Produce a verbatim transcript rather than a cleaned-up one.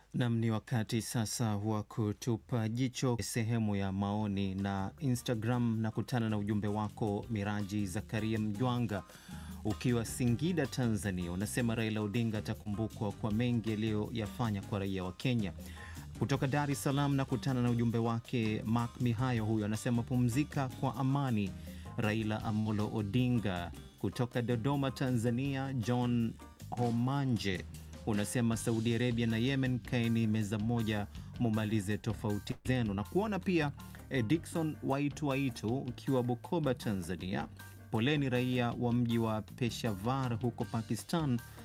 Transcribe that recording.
Nam, ni wakati sasa wa kutupa jicho sehemu ya maoni na Instagram. Na kutana na ujumbe wako Miraji Zakaria Mjwanga ukiwa Singida, Tanzania. Unasema Raila Odinga atakumbukwa kwa mengi aliyoyafanya kwa raia wa Kenya. Kutoka Dar es Salaam na kutana na ujumbe wake Mark Mihayo, huyo anasema pumzika kwa amani Raila Amolo Odinga. Kutoka Dodoma, Tanzania, John Homanje unasema Saudi Arabia na Yemen, kaeni meza moja mumalize tofauti zenu. Na kuona pia eh, Dickson Waitu Waitu ukiwa Bukoba, Tanzania. Poleni raia wa mji wa Peshawar huko Pakistan